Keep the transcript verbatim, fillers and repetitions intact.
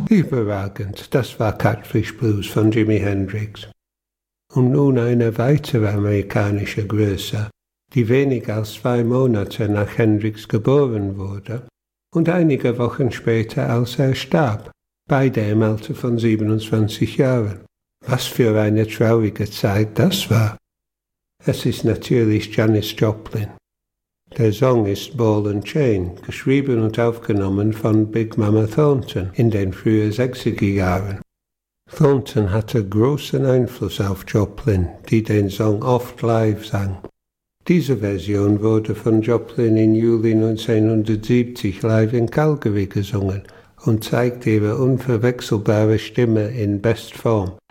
Überragend, das war Catfish Blues von Jimi Hendrix. Und nun eine weitere amerikanische Größe, die weniger als zwei Monate nach Hendrix geboren wurde und einige Wochen später, als er starb, beide im Alter von siebenundzwanzig Jahren. Was für eine traurige Zeit das war. Es ist natürlich Janis Joplin. Der Song ist Ball and Chain, geschrieben und aufgenommen von Big Mama Thornton in den frühen sechziger Jahren. Thornton hatte großen Einfluss auf Joplin, die den Song oft live sang. Diese Version wurde von Joplin im Juli neunzehnhundertsiebzig live in Calgary gesungen und zeigt ihre unverwechselbare Stimme in Bestform.